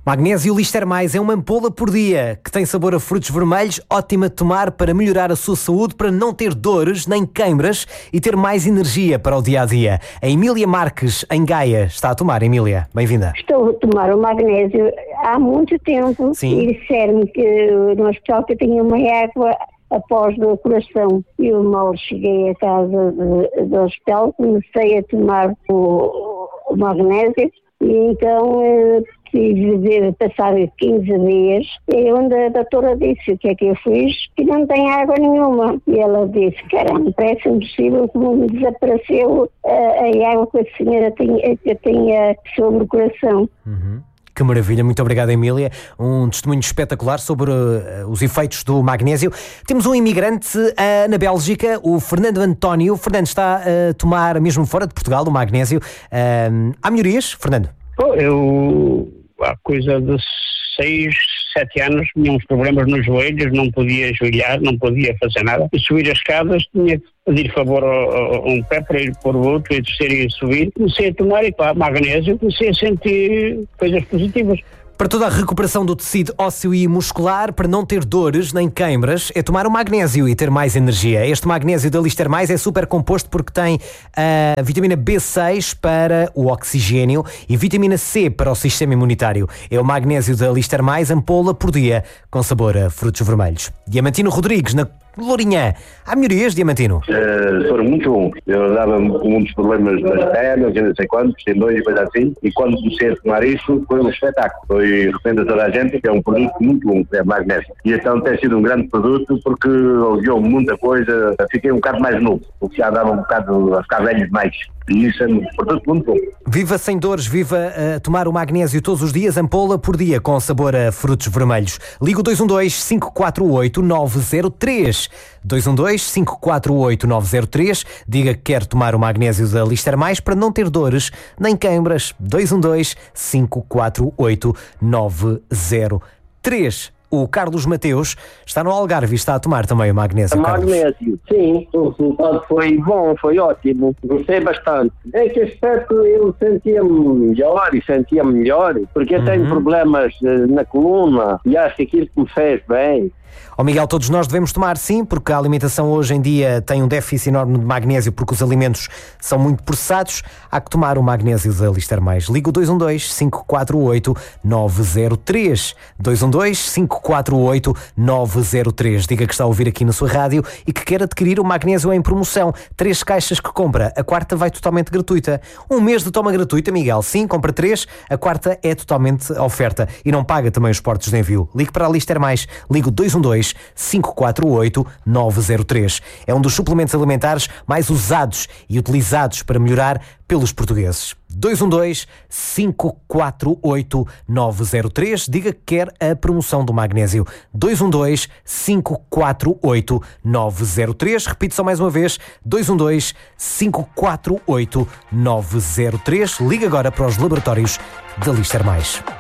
Magnésio Lister Mais é uma ampola por dia que tem sabor a frutos vermelhos, ótima de tomar para melhorar a sua saúde, para não ter dores nem queimbras e ter mais energia para o dia-a-dia. A Emília Marques, em Gaia, está a tomar. Emília, bem-vinda. Estou a tomar o magnésio há muito tempo. Sim. E disseram-me que no hospital que eu tinha uma água após o coração. Eu mal cheguei a casa do hospital, comecei a tomar o magnésio e então tive de passar 15 dias. E onde a doutora disse o que é que eu fiz, que não tem água nenhuma. E ela disse, caramba, parece impossível como me desapareceu a água que a senhora tinha sobre o coração. Uhum. Que maravilha, muito obrigado, Emília. Um testemunho espetacular sobre os efeitos do magnésio. Temos um imigrante na Bélgica, o Fernando António. Fernando está a tomar, mesmo fora de Portugal, o magnésio. Há melhorias, Fernando? Eu, há coisa de 6, 7 anos, tinha uns problemas nos joelhos, não podia ajoelhar, não podia fazer nada. E subir as escadas, tinha que pedir favor a um pé para ir pôr o outro, e descer e subir. Comecei a tomar magnésio, comecei a sentir coisas positivas. Para toda a recuperação do tecido ósseo e muscular, para não ter dores nem queimbras, é tomar o magnésio e ter mais energia. Este magnésio da Lister Mais é super composto porque tem a vitamina B6 para o oxigênio e vitamina C para o sistema imunitário. É o magnésio da Lister Mais, ampola por dia, com sabor a frutos vermelhos. Diamantino Rodrigues, na Lourinhã. Há melhorias, Diamantino? Foram muito bom. Eu dava-me com muitos problemas nas pernas, e não sei quantos, tendões e coisa assim, e quando comecei a tomar isso, foi um espetáculo. Recomendo a toda a gente que é um produto muito bom, é magnésio. E então tem sido um grande produto porque aliviou muita coisa, fiquei um bocado mais novo, porque já dava um bocado a ficar velho demais. E isso é um produto muito bom. Viva sem dores, viva tomar o magnésio todos os dias, ampola por dia, com sabor a frutos vermelhos. Liga o 212-548-903. 212-548-903. Diga que quer tomar o magnésio da Lister Mais para não ter dores nem queimbras. 212-548-903. O Carlos Mateus está no Algarve e está a tomar também o magnésio. Magnésio, sim, o resultado foi bom, foi ótimo, gostei bastante. É que aspecto eu sentia-me melhor, porque eu tenho problemas na coluna e acho que aquilo que me fez bem. Ó Miguel, todos nós devemos tomar, sim, porque a alimentação hoje em dia tem um déficit enorme de magnésio porque os alimentos são muito processados. Há que tomar o magnésio da Lister Mais. Liga o 212-548-903. 212-548-903. Diga que está a ouvir aqui na sua rádio e que quer adquirir o magnésio em promoção. 3 caixas que compra, a quarta vai totalmente gratuita. 1 mês de toma gratuita, Miguel. Sim, compra 3, a quarta é totalmente oferta. E não paga também os portos de envio. Ligue para a Lister Mais. Liga o 212-548-903. É um dos suplementos alimentares mais usados e utilizados para melhorar pelos portugueses. 212-548-903. Diga que quer a promoção do magnésio. 212-548-903. Repito só mais uma vez. 212-548-903. Liga agora para os laboratórios da Lister Mais.